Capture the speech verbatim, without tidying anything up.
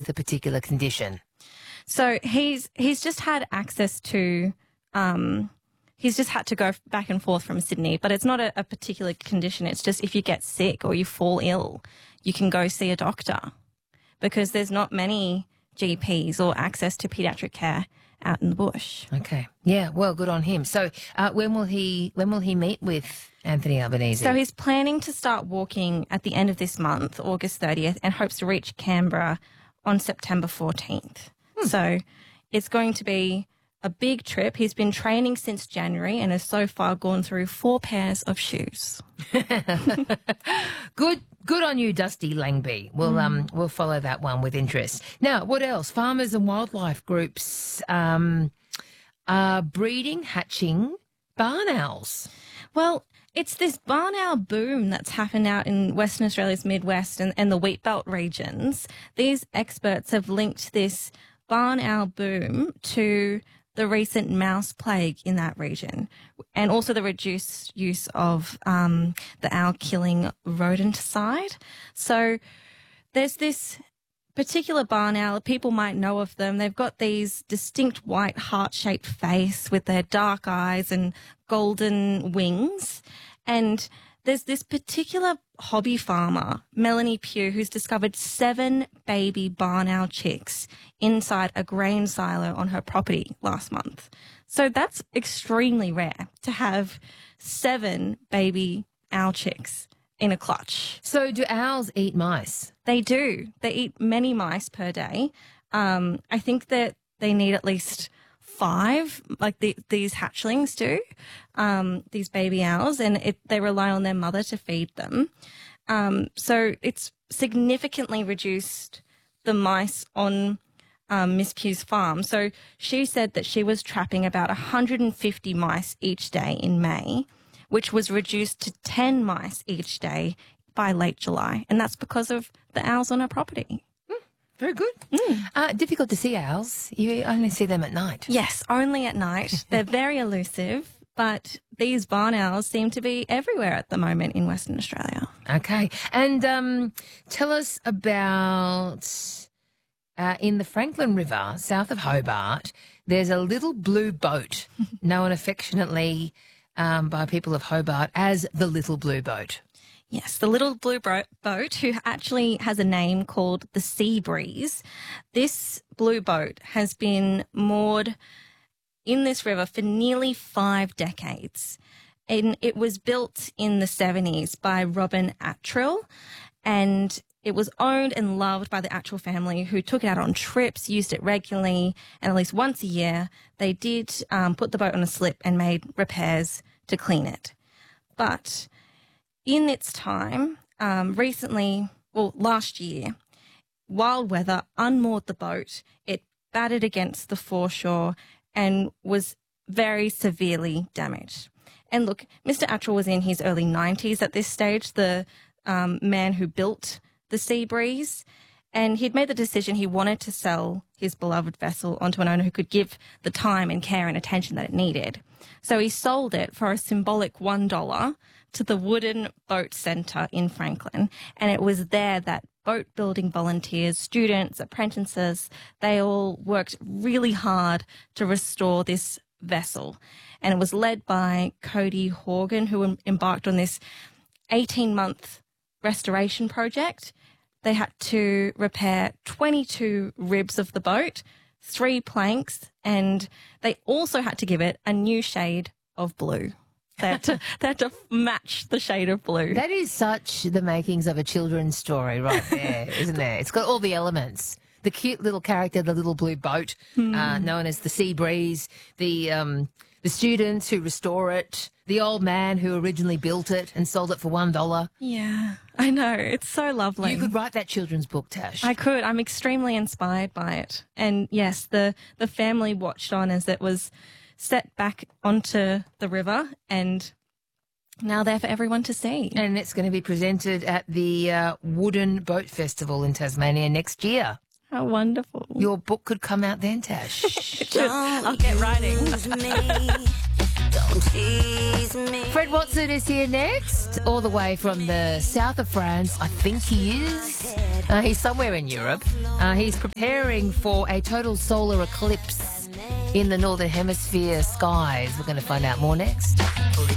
with a particular condition? So he's he's just had access to, um, he's just had to go back and forth from Sydney, but it's not a, a particular condition. It's just if you get sick or you fall ill, you can go see a doctor because there's not many G Ps or access to paediatric care out in the bush. Okay. Yeah, well, good on him. So uh, when will he when will he meet with Anthony Albanese? So he's planning to start walking at the end of this month, August thirtieth, and hopes to reach Canberra on September fourteenth. Hmm. So it's going to be a big trip. He's been training since January and has so far gone through four pairs of shoes. Good good on you, Dusty Langby. We'll mm. um we'll follow that one with interest. Now, what else? Farmers and wildlife groups um are breeding, hatching barn owls. Well, it's this barn owl boom that's happened out in Western Australia's Midwest and, and the Wheatbelt regions. These experts have linked this barn owl boom to the recent mouse plague in that region and also the reduced use of um, the owl-killing rodenticide. So there's this particular barn owl, people might know of them. They've got these distinct white heart-shaped face with their dark eyes and golden wings. And there's this particular hobby farmer, Melanie Pugh, who's discovered seven baby barn owl chicks inside a grain silo on her property last month. So that's extremely rare to have seven baby owl chicks in a clutch. So do owls eat mice? They do. They eat many mice per day. Um, I think that they need at least five, like the, these hatchlings do, um, these baby owls, and it, they rely on their mother to feed them. Um, so it's significantly reduced the mice on um, Miss Pugh's farm. So she said that she was trapping about one hundred fifty mice each day in May, which was reduced to ten mice each day by late July. And that's because of the owls on her property. Very good. Mm. Uh, difficult to see owls. You only see them at night. Yes, only at night. They're very elusive, but these barn owls seem to be everywhere at the moment in Western Australia. Okay. And um, tell us about uh, in the Franklin River, south of Hobart, there's a little blue boat known affectionately um, by people of Hobart as the Little Blue Boat. Yes, the Little Blue Boat, who actually has a name called the Sea Breeze. This blue boat has been moored in this river for nearly five decades. And it was built in the seventies by Robin Attrill, and it was owned and loved by the Attrill family, who took it out on trips, used it regularly, and at least once a year they did um, put the boat on a slip and made repairs to clean it. But in its time, um, recently, well, last year, wild weather unmoored the boat. It battered against the foreshore and was very severely damaged. And look, Mister Attrill was in his early nineties at this stage, the um, man who built the Sea Breeze, and he'd made the decision he wanted to sell his beloved vessel onto an owner who could give the time and care and attention that it needed. So he sold it for a symbolic one dollar to the Wooden Boat Centre in Franklin, and it was there that boat building volunteers, students, apprentices, they all worked really hard to restore this vessel. And it was led by Cody Horgan, who embarked on this eighteen-month restoration project. They had to repair twenty-two ribs of the boat, three planks, and they also had to give it a new shade of blue. They had to, they had to match the shade of blue. That is such the makings of a children's story right there, isn't it? It's got all the elements. The cute little character, the little blue boat, mm. uh, known as the Sea Breeze, the um, the students who restore it, the old man who originally built it and sold it for one dollar. Yeah, I know. It's so lovely. You could write that children's book, Tash. I could. I'm extremely inspired by it. And yes, the, the family watched on as it was set back onto the river and now there for everyone to see. And it's going to be presented at the uh, Wooden Boat Festival in Tasmania next year. How wonderful. Your book could come out then, Tash. I'll get writing. Fred Watson is here next, all the way from the south of France. I think he is. Uh, he's somewhere in Europe. Uh, he's preparing for a total solar eclipse in the Northern Hemisphere skies. We're going to find out more next.